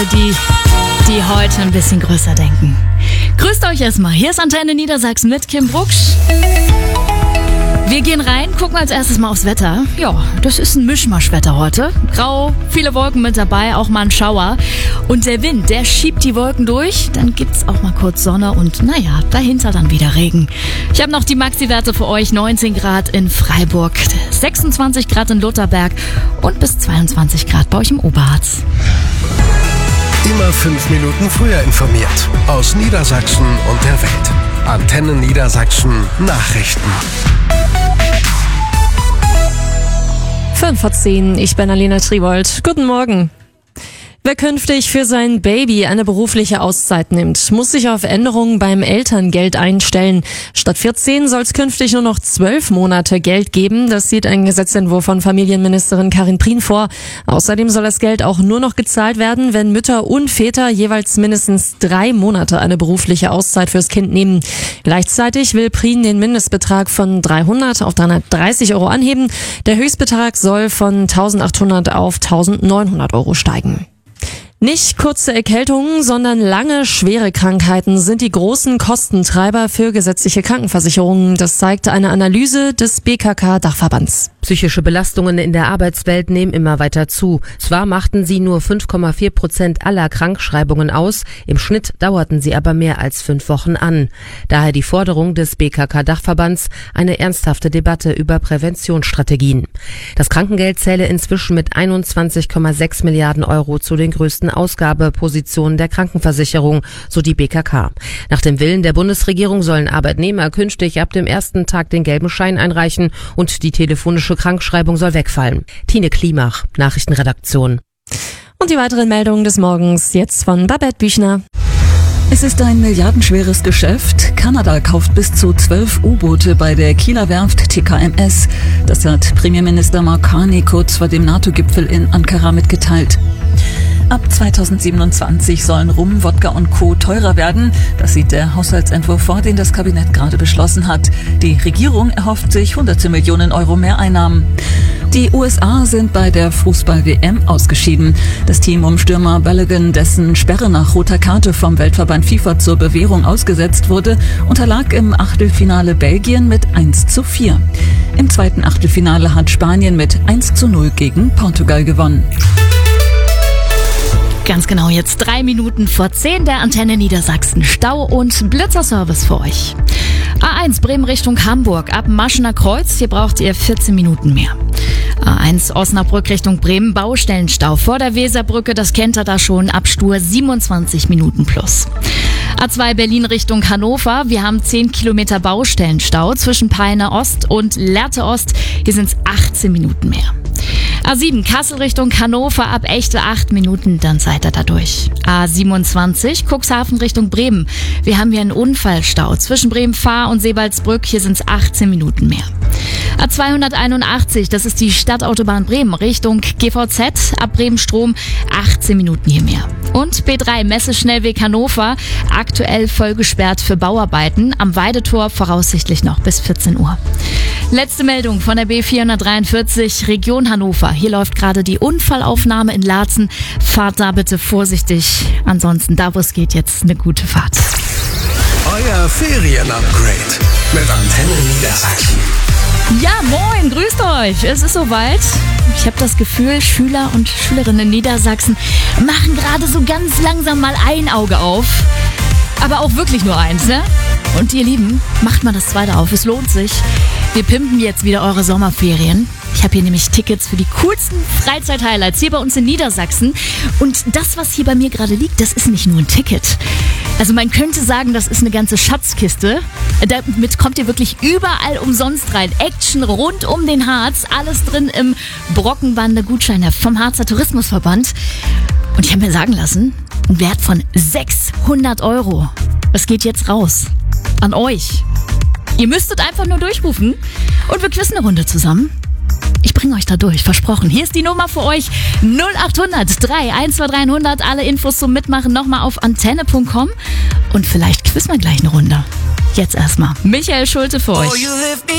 die heute ein bisschen größer denken. Grüßt euch erstmal. Hier ist Antenne Niedersachsen mit Kim Brucksch. Wir gehen rein, gucken als erstes mal aufs Wetter. Ja, das ist ein Mischmaschwetter heute. Grau, viele Wolken mit dabei, auch mal ein Schauer. Und der Wind, der schiebt die Wolken durch. Dann gibt's auch mal kurz Sonne und naja, dahinter dann wieder Regen. Ich habe noch die Maxi-Werte für euch. 19 Grad in Freiburg, 26 Grad in Lutherberg und bis 22 Grad bei euch im Oberharz. Immer 5 Minuten früher informiert. Aus Niedersachsen und der Welt. Antenne Niedersachsen Nachrichten. 5:10, ich bin Alena Triebold. Guten Morgen. Wer künftig für sein Baby eine berufliche Auszeit nimmt, muss sich auf Änderungen beim Elterngeld einstellen. Statt 14 soll es künftig nur noch 12 Monate Geld geben. Das sieht ein Gesetzentwurf von Familienministerin Karin Prien vor. Außerdem soll das Geld auch nur noch gezahlt werden, wenn Mütter und Väter jeweils mindestens 3 Monate eine berufliche Auszeit fürs Kind nehmen. Gleichzeitig will Prien den Mindestbetrag von 300 auf 330 Euro anheben. Der Höchstbetrag soll von 1.800 auf 1.900 Euro steigen. Nicht kurze Erkältungen, sondern lange, schwere Krankheiten sind die großen Kostentreiber für gesetzliche Krankenversicherungen. Das zeigt eine Analyse des BKK-Dachverbands. Psychische Belastungen in der Arbeitswelt nehmen immer weiter zu. Zwar machten sie nur 5,4% aller Krankschreibungen aus, im Schnitt dauerten sie aber mehr als 5 Wochen an. Daher die Forderung des BKK-Dachverbands, eine ernsthafte Debatte über Präventionsstrategien. Das Krankengeld zähle inzwischen mit 21,6 Milliarden Euro zu den größten Ausgabepositionen der Krankenversicherung, so die BKK. Nach dem Willen der Bundesregierung sollen Arbeitnehmer künftig ab dem ersten Tag den gelben Schein einreichen und die telefonische Krankschreibung soll wegfallen. Tine Klimach, Nachrichtenredaktion. Und die weiteren Meldungen des Morgens jetzt von Babette Büchner. Es ist ein milliardenschweres Geschäft. Kanada kauft bis zu 12 U-Boote bei der Kieler Werft TKMS. Das hat Premierminister Mark Carney kurz vor dem NATO-Gipfel in Ankara mitgeteilt. Ab 2027 sollen Rum, Wodka und Co. teurer werden. Das sieht der Haushaltsentwurf vor, den das Kabinett gerade beschlossen hat. Die Regierung erhofft sich hunderte Millionen Euro Mehreinnahmen. Die USA sind bei der Fußball-WM ausgeschieden. Das Team um Stürmer Balogun, dessen Sperre nach roter Karte vom Weltverband FIFA zur Bewährung ausgesetzt wurde, unterlag im Achtelfinale Belgien mit 1:4. Im zweiten Achtelfinale hat Spanien mit 1:0 gegen Portugal gewonnen. Ganz genau, jetzt 3 Minuten vor 10 der Antenne Niedersachsen. Stau- und Blitzerservice für euch. A1 Bremen Richtung Hamburg ab Maschener Kreuz. Hier braucht ihr 14 Minuten mehr. A1 Osnabrück Richtung Bremen, Baustellenstau vor der Weserbrücke. Das kennt ihr da schon, ab Stur 27 Minuten plus. A2 Berlin Richtung Hannover. Wir haben 10 Kilometer Baustellenstau zwischen Peine Ost und Lehrte Ost. Hier sind es 18 Minuten mehr. A7 Kassel Richtung Hannover ab Echte 8 Minuten, dann seid ihr da durch. A27 Cuxhaven Richtung Bremen. Wir haben hier einen Unfallstau zwischen Bremen-Fahr und Sebaldsbrück. Hier sind es 18 Minuten mehr. A281, das ist die Stadtautobahn Bremen Richtung GVZ, ab Bremen-Strom 18 Minuten hier mehr. Und B3 Messe-Schnellweg Hannover, aktuell voll gesperrt für Bauarbeiten, am Weidetor voraussichtlich noch bis 14 Uhr. Letzte Meldung von der B443 Region Hannover. Hier läuft gerade die Unfallaufnahme in Laatzen. Fahrt da bitte vorsichtig. Ansonsten, da wo es geht, jetzt eine gute Fahrt. Euer Ferien-Upgrade mit Antenne Niedersachsen. Ja, moin, grüßt euch. Es ist soweit. Ich habe das Gefühl, Schüler und Schülerinnen in Niedersachsen machen gerade so ganz langsam mal ein Auge auf. Aber auch wirklich nur eins, ne? Und ihr Lieben, macht mal das zweite auf. Es lohnt sich. Wir pimpen jetzt wieder eure Sommerferien. Ich habe hier nämlich Tickets für die coolsten Freizeit-Highlights hier bei uns in Niedersachsen. Und das, was hier bei mir gerade liegt, das ist nicht nur ein Ticket. Also man könnte sagen, das ist eine ganze Schatzkiste. Damit kommt ihr wirklich überall umsonst rein. Action rund um den Harz. Alles drin im Brockenbande-Gutscheinheft vom Harzer Tourismusverband. Und ich habe mir sagen lassen, ein Wert von 600 Euro. Das geht jetzt raus. An euch. Ihr müsstet einfach nur durchrufen und wir quizzen eine Runde zusammen. Ich bringe euch da durch, versprochen. Hier ist die Nummer für euch 0800 312 300. Alle Infos zum Mitmachen nochmal auf antenne.com und vielleicht quizzen wir gleich eine Runde. Jetzt erstmal Michael Schulte für euch.